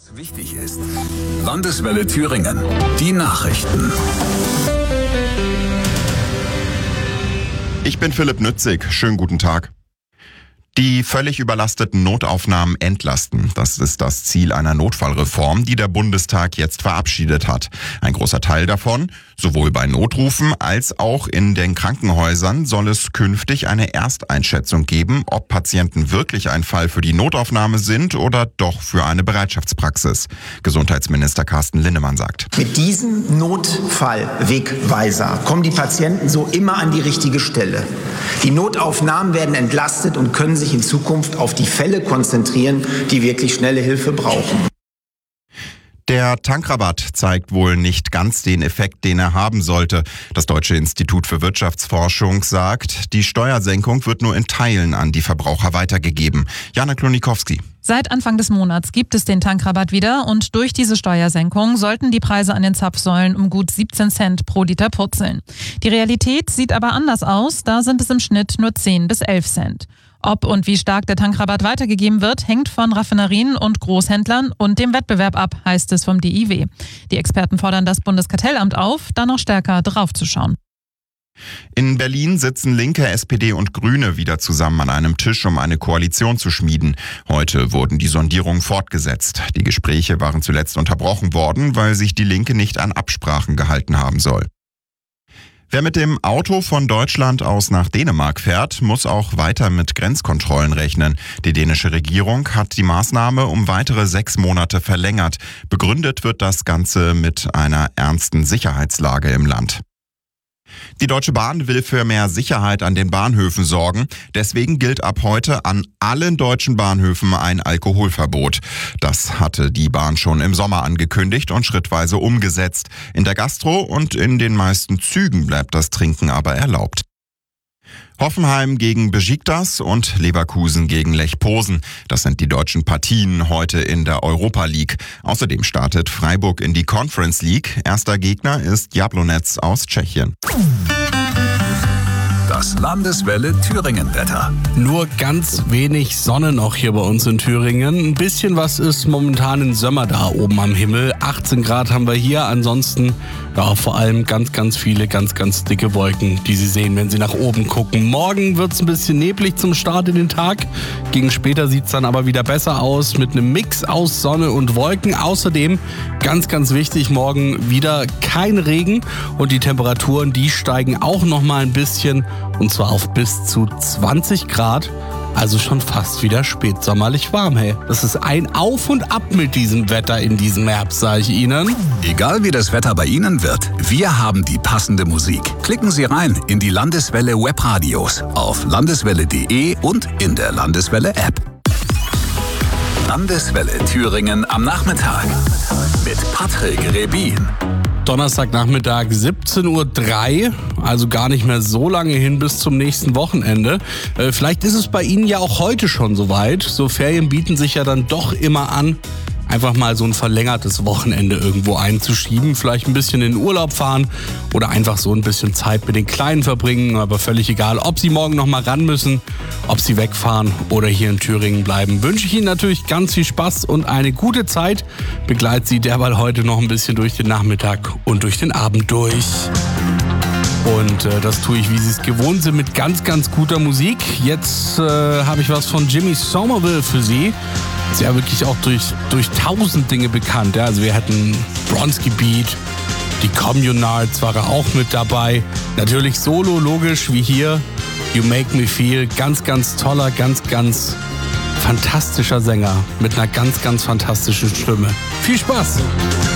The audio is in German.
Wichtig ist. Landeswelle Thüringen. Die Nachrichten. Ich bin Philipp Nützig. Schönen guten Tag. Die völlig überlasteten Notaufnahmen entlasten. Das ist das Ziel einer Notfallreform, die der Bundestag jetzt verabschiedet hat. Ein großer Teil davon, sowohl bei Notrufen als auch in den Krankenhäusern, soll es künftig eine Ersteinschätzung geben, ob Patienten wirklich ein Fall für die Notaufnahme sind oder doch für eine Bereitschaftspraxis. Gesundheitsminister Carsten Linnemann sagt: Mit diesem Notfallwegweiser kommen die Patienten so immer an die richtige Stelle. Die Notaufnahmen werden entlastet und können sich in Zukunft auf die Fälle konzentrieren, die wirklich schnelle Hilfe brauchen. Der Tankrabatt zeigt wohl nicht ganz den Effekt, den er haben sollte. Das Deutsche Institut für Wirtschaftsforschung sagt, die Steuersenkung wird nur in Teilen an die Verbraucher weitergegeben. Jana Klonikowski. Seit Anfang des Monats gibt es den Tankrabatt wieder und durch diese Steuersenkung sollten die Preise an den Zapfsäulen um gut 17 Cent pro Liter purzeln. Die Realität sieht aber anders aus, da sind es im Schnitt nur 10 bis 11 Cent. Ob und wie stark der Tankrabatt weitergegeben wird, hängt von Raffinerien und Großhändlern und dem Wettbewerb ab, heißt es vom DIW. Die Experten fordern das Bundeskartellamt auf, da noch stärker draufzuschauen. In Berlin sitzen Linke, SPD und Grüne wieder zusammen an einem Tisch, um eine Koalition zu schmieden. Heute wurden die Sondierungen fortgesetzt. Die Gespräche waren zuletzt unterbrochen worden, weil sich die Linke nicht an Absprachen gehalten haben soll. Wer mit dem Auto von Deutschland aus nach Dänemark fährt, muss auch weiter mit Grenzkontrollen rechnen. Die dänische Regierung hat die Maßnahme um weitere 6 Monate verlängert. Begründet wird das Ganze mit einer ernsten Sicherheitslage im Land. Die Deutsche Bahn will für mehr Sicherheit an den Bahnhöfen sorgen. Deswegen gilt ab heute an allen deutschen Bahnhöfen ein Alkoholverbot. Das hatte die Bahn schon im Sommer angekündigt und schrittweise umgesetzt. In der Gastro und in den meisten Zügen bleibt das Trinken aber erlaubt. Hoffenheim gegen Besiktas und Leverkusen gegen Lech Posen. Das sind die deutschen Partien heute in der Europa League. Außerdem startet Freiburg in die Conference League. Erster Gegner ist Jablonec aus Tschechien. Das Landeswelle Thüringen-Wetter. Nur ganz wenig Sonne noch hier bei uns in Thüringen. Ein bisschen was ist momentan im Sommer da oben am Himmel. 18 Grad haben wir hier. Ansonsten ja, vor allem ganz viele ganz dicke Wolken, die Sie sehen, wenn Sie nach oben gucken. Morgen wird es ein bisschen neblig zum Start in den Tag. Gegen später sieht es dann aber wieder besser aus mit einem Mix aus Sonne und Wolken. Außerdem, ganz wichtig, morgen wieder kein Regen und die Temperaturen, die steigen auch noch mal ein bisschen. Und zwar auf bis zu 20 Grad. Also schon fast wieder spätsommerlich warm, hey. Das ist ein Auf und Ab mit diesem Wetter in diesem Herbst, sage ich Ihnen. Egal wie das Wetter bei Ihnen wird, wir haben die passende Musik. Klicken Sie rein in die Landeswelle Webradios auf landeswelle.de und in der Landeswelle App. Landeswelle Thüringen am Nachmittag mit Patrick Rebin. Donnerstagnachmittag 17:03 Uhr, also gar nicht mehr so lange hin bis zum nächsten Wochenende. Vielleicht ist es bei Ihnen ja auch heute schon soweit. So Ferien bieten sich ja dann doch immer an, einfach mal so ein verlängertes Wochenende irgendwo einzuschieben. Vielleicht ein bisschen in den Urlaub fahren oder einfach so ein bisschen Zeit mit den Kleinen verbringen. Aber völlig egal, ob Sie morgen noch mal ran müssen, ob Sie wegfahren oder hier in Thüringen bleiben. Wünsche ich Ihnen natürlich ganz viel Spaß und eine gute Zeit. Begleite Sie derweil heute noch ein bisschen durch den Nachmittag und durch den Abend durch. Und das tue ich, wie Sie es gewohnt sind, mit ganz guter Musik. Jetzt habe ich was von Jimmy Somerville für Sie. Ist ja wirklich auch durch 1000 Dinge bekannt. Ja? Also wir hätten Bronski Beat, die Communards war er auch mit dabei. Natürlich solo, logisch, wie hier. You Make Me Feel, ganz toller, ganz fantastischer Sänger mit einer ganz fantastischen Stimme. Viel Spaß!